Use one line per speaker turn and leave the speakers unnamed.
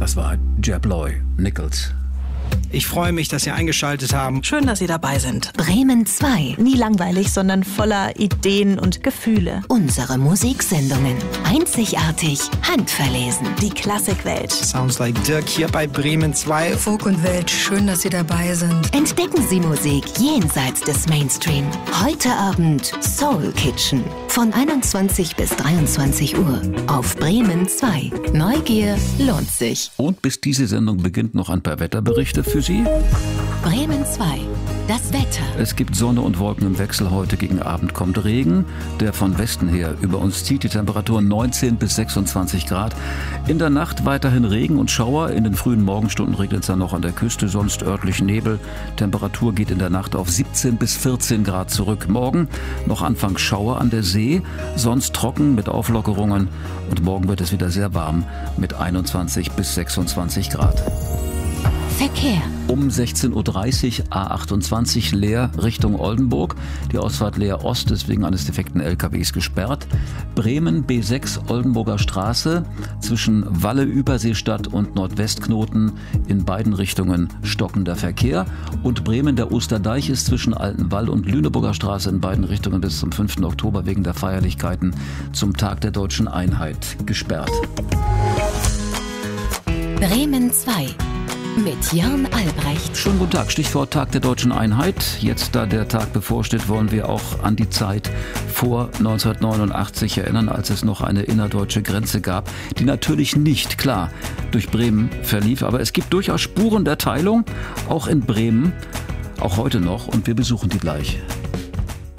Das war Jeb Loy Nichols.
Ich freue mich, dass Sie eingeschaltet haben.
Schön, dass Sie dabei sind.
Bremen 2.
Nie langweilig, sondern voller Ideen und Gefühle.
Unsere Musiksendungen. Einzigartig, handverlesen.
Die Klassikwelt.
Sounds like Dirk hier bei Bremen 2.
Folk und Welt, schön, dass Sie dabei sind.
Entdecken Sie Musik jenseits des Mainstream. Heute Abend Soul Kitchen. Von 21 bis 23 Uhr. Auf Bremen 2. Neugier lohnt sich.
Und bis diese Sendung beginnt, noch ein paar Wetterberichte für Sie.
Bremen 2. Das Wetter.
Es gibt Sonne und Wolken im Wechsel. Heute gegen Abend kommt Regen, der von Westen her über uns zieht. Die Temperatur 19 bis 26 Grad. In der Nacht weiterhin Regen und Schauer. In den frühen Morgenstunden regnet es dann noch an der Küste, sonst örtlich Nebel. Temperatur geht in der Nacht auf 17 bis 14 Grad zurück. Morgen noch anfangs Schauer an der See, sonst trocken mit Auflockerungen. Und morgen wird es wieder sehr warm mit 21 bis 26 Grad.
Verkehr.
Um 16.30 Uhr A28 Leer Richtung Oldenburg. Die Ausfahrt Leer Ost ist wegen eines defekten LKWs gesperrt. Bremen B6 Oldenburger Straße zwischen Walle-Überseestadt und Nordwestknoten in beiden Richtungen stockender Verkehr. Und Bremen der Osterdeich ist zwischen Altenwall und Lüneburger Straße in beiden Richtungen bis zum 5. Oktober wegen der Feierlichkeiten zum Tag der Deutschen Einheit gesperrt.
Bremen 2. Mit Jörn Albrecht.
Schönen guten Tag. Stichwort Tag der Deutschen Einheit. Jetzt, da der Tag bevorsteht, wollen wir auch an die Zeit vor 1989 erinnern, als es noch eine innerdeutsche Grenze gab, die natürlich nicht, klar, durch Bremen verlief. Aber es gibt durchaus Spuren der Teilung, auch in Bremen, auch heute noch. Und wir besuchen die gleich.